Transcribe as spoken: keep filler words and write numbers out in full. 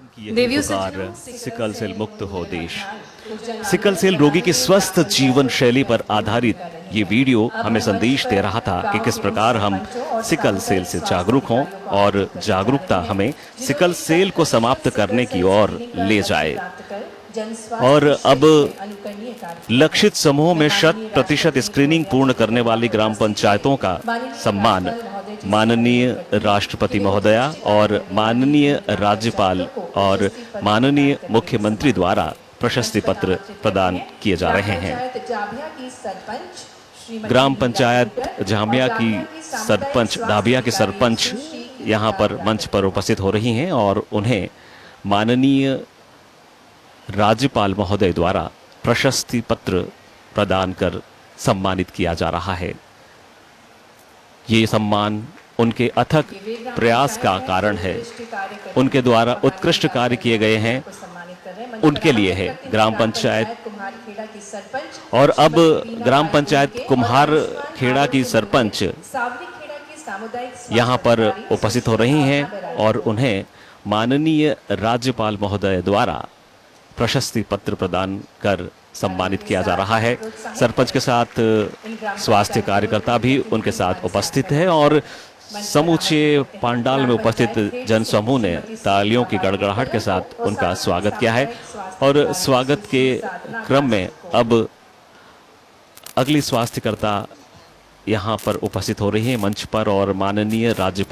की यही पुकार, सिकल सेल मुक्त हो देश। सिकल सेल रोगी की स्वस्थ जीवन शैली पर आधारित ये वीडियो हमें संदेश दे रहा था कि किस प्रकार हम सिकल सेल से जागरूक हों और जागरूकता हमें सिकल सेल को समाप्त करने की ओर ले जाए। और अब लक्षित समूह में शत प्रतिशत स्क्रीनिंग पूर्ण करने वाली ग्राम पंचायतों का सम्मान माननीय राष्ट्रपति महोदया और माननीय राज्यपाल और माननीय मुख्यमंत्री द्वारा प्रशस्ति पत्र प्रदान किए जा रहे हैं। ग्राम पंचायत जामिया की सरपंच डाबिया के सरपंच यहाँ पर मंच पर उपस्थित हो रही हैं और उन्हें माननीय राज्यपाल महोदय द्वारा प्रशस्ति पत्र प्रदान कर सम्मानित किया जा रहा है। ये सम्मान उनके अथक प्रयास का कारण है, उनके द्वारा उत्कृष्ट कार्य किए गए हैं, उनके लिए है। ग्राम पंचायत और अब ग्राम पंचायत कुम्हार खेड़ा की सरपंच यहाँ पर उपस्थित हो रही हैं और उन्हें माननीय राज्यपाल महोदय द्वारा प्रशस्ति पत्र प्रदान कर सम्मानित किया जा रहा है। सरपंच के साथ स्वास्थ्य कार्यकर्ता भी उनके साथ उपस्थित है और समूचे पंडाल में उपस्थित जनसमूह ने तालियों की गड़गड़ाहट के साथ उनका स्वागत किया है। और स्वागत के क्रम में अब अगली स्वास्थ्यकर्ता यहाँ पर उपस्थित हो रही है मंच पर और माननीय राज्यपाल